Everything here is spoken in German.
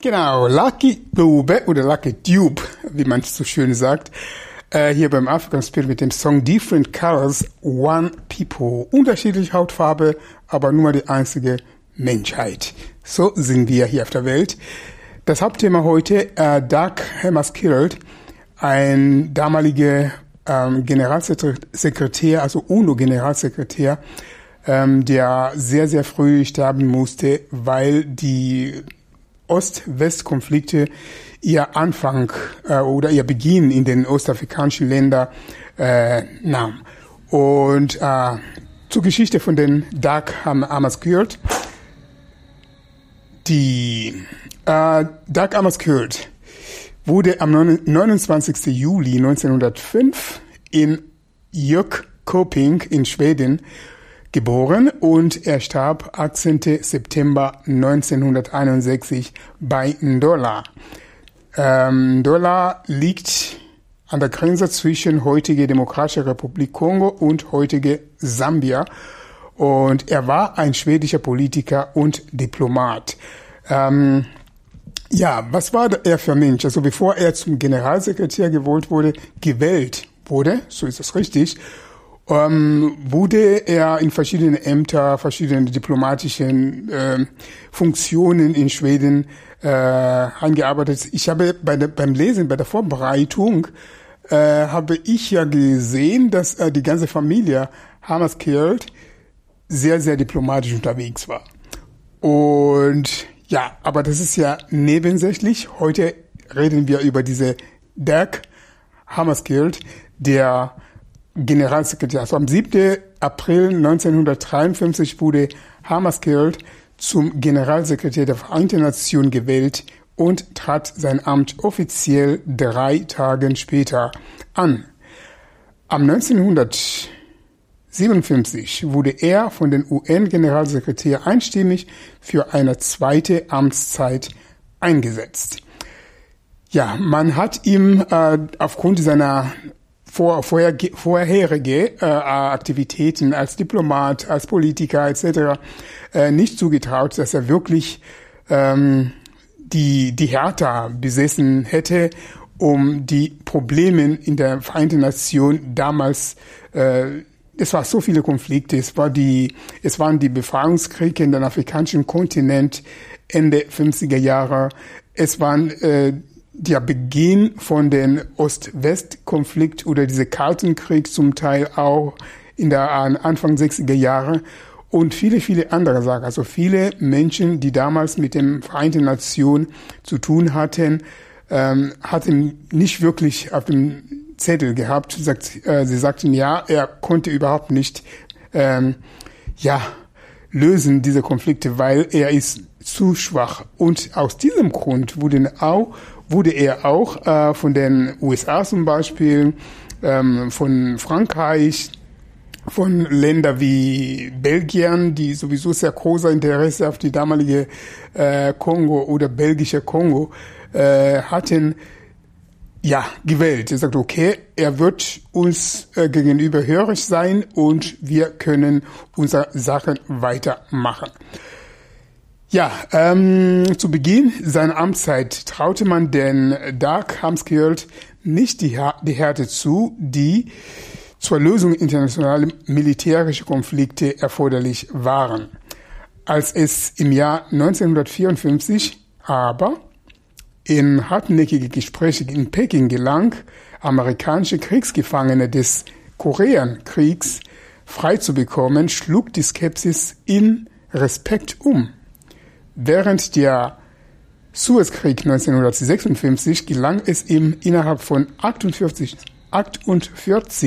Genau, Lucky Dube oder Lucky Dube, wie man es so schön sagt, hier beim African Spirit mit dem Song Different Colors, One People. Unterschiedliche Hautfarbe, aber nur die einzige Menschheit. So sind wir hier auf der Welt. Das Hauptthema heute, Dag Hammarskjöld, ein damaliger Generalsekretär, also UNO-Generalsekretär, der sehr, sehr früh sterben musste, weil die Ost-West-Konflikte ihr Anfang oder ihr Beginn in den ostafrikanischen Ländern nahm. Und zur Geschichte von den Dag Hammarskjöld. Dag Hammarskjöld wurde am 29. Juli 1905 in Jönköping in Schweden geboren und er starb 18. September 1961 bei Ndola. Ndola liegt an der Grenze zwischen heutige Demokratische Republik Kongo und heutige Sambia und er war ein schwedischer Politiker und Diplomat. Was war er für ein Mensch? Also bevor er zum Generalsekretär gewählt wurde, so ist es richtig, wurde er in verschiedenen Ämter, verschiedenen diplomatischen Funktionen in Schweden eingearbeitet. Ich habe beim Lesen, bei der Vorbereitung, habe ich ja gesehen, dass die ganze Familie Hammarskjöld sehr, sehr diplomatisch unterwegs war. Und ja, aber das ist ja nebensächlich. Heute reden wir über diese Dag Hammarskjöld, der Generalsekretär. Also am 7. April 1953 wurde Hammarskjöld zum Generalsekretär der Vereinten Nationen gewählt und trat sein Amt offiziell 3 Tage später an. Am 1957 wurde er von den UN-Generalsekretär einstimmig für eine zweite Amtszeit eingesetzt. Ja, man hat ihm aufgrund seiner vorherige Aktivitäten als Diplomat, als Politiker etc. Nicht zugetraut, dass er wirklich die Härte besessen hätte, um die Probleme in der Vereinten Nationen damals, es war so viele Konflikte, es waren die Befreiungskriege in den afrikanischen Kontinent Ende 50er Jahre, es waren der Beginn von den Ost-West-Konflikt oder diese Kalten Krieg zum Teil auch Anfang 60er Jahre und viele, viele andere Sachen. Also viele Menschen, die damals mit den Vereinten Nationen zu tun hatten, hatten nicht wirklich auf dem Zettel gehabt. Sie sagten, ja, er konnte überhaupt nicht lösen diese Konflikte, weil er ist zu schwach. Und aus diesem Grund wurde er auch von den USA zum Beispiel, von Frankreich, von Ländern wie Belgien, die sowieso sehr großes Interesse auf die damalige Kongo oder belgische Kongo hatten, gewählt. Er sagt, okay, er wird uns gegenüber hörig sein und wir können unsere Sachen weitermachen. Ja, zu Beginn seiner Amtszeit traute man den Dag Hammarskjöld nicht die Härte zu, die zur Lösung internationaler militärischer Konflikte erforderlich waren. Als es im Jahr 1954 aber in hartnäckige Gespräche in Peking gelang, amerikanische Kriegsgefangene des Koreakriegs freizubekommen, schlug die Skepsis in Respekt um. Während der Suezkrieg 1956 gelang es ihm innerhalb von 48